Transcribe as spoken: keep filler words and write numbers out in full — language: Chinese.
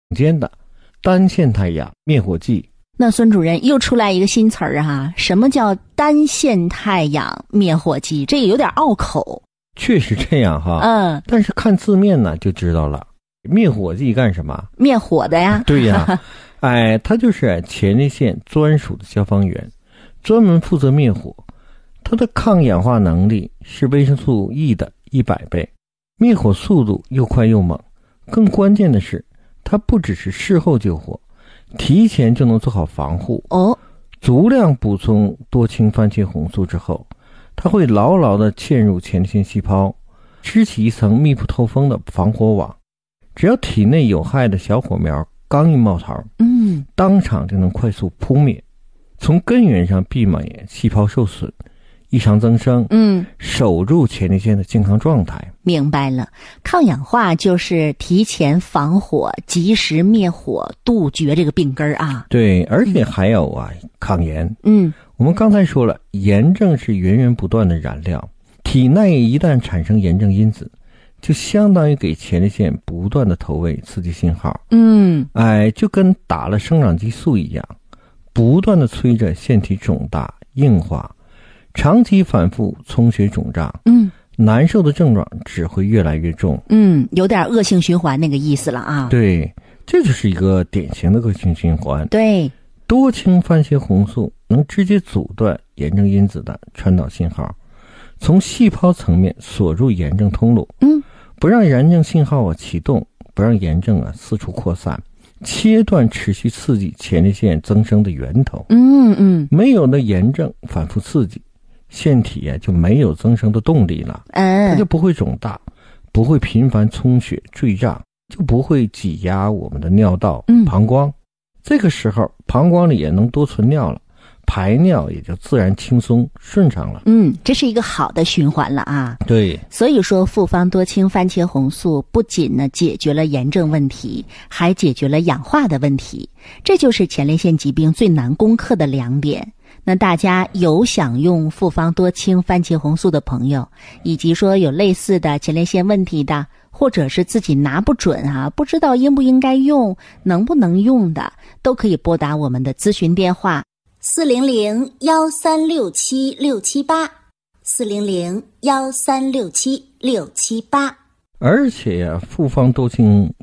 间的单腺肽氧灭火剂。 那孙主任又出来一个新词儿哈，什么叫单腺肽氧灭火剂？这个有点拗口。 确实这样哈， 嗯， 但是看字面呢就知道了。灭火剂干什么？ 灭火的呀。 对呀，哎，它就是前列腺专属的消防员，专门负责灭火。它的抗氧化能力是维生素 E 的一百倍，灭火速度又快又猛。更关键的是，它不只是事后救火，提前就能做好防护。 哦， 足量补充多氢番茄红素之后，它会牢牢地嵌入前列腺细胞，织起一层密不透风的防火网。只要体内有害的小火苗刚一冒头， 嗯， 当场就能快速扑灭，从根源上避免细胞受损、异常增生， 嗯， 守住前列腺的健康状态。 明白了，抗氧化就是提前防火、及时灭火、杜绝这个病根儿啊。 对，而且还有啊，抗炎。 嗯， 我们刚才说了，炎症是源源不断的燃料，体内一旦产生炎症因子，就相当于给前列腺不断的投喂刺激信号。 嗯， 哎，就跟打了生长激素一样，不断的催着腺体肿大硬化，长期反复充血肿胀， 嗯， 难受的症状只会越来越重。 嗯，有点恶性循环那个意思了啊。 对，这就是一个典型的恶性循环。 对， 多氢番茄红素能直接阻断炎症因子的传导信号，从细胞层面锁住炎症通路， 嗯， 不让炎症信号啊启动，不让炎症啊四处扩散，切断持续刺激前列腺增生的源头。 嗯嗯， 没有了炎症反复刺激，腺体啊就没有增生的动力了， 嗯， 它就不会肿大，不会频繁充血坠胀，就不会挤压我们的尿道、 嗯膀胱。这个时候膀胱里也能多存尿了，排尿也就自然轻松顺畅了。 嗯，这是一个好的循环了啊。 对， 所以说复方多氢番茄红素不仅呢解决了炎症问题，还解决了氧化的问题，这就是前列腺疾病最难攻克的两点。那大家有想用复方多氢番茄红素的朋友，以及说有类似的前列腺问题的，或者是自己拿不准啊，不知道应不应该用，能不能用的，都可以拨打我们的咨询电话四零零幺三六七六七八，四零零幺三六七六七八。 而且呀、复方多氢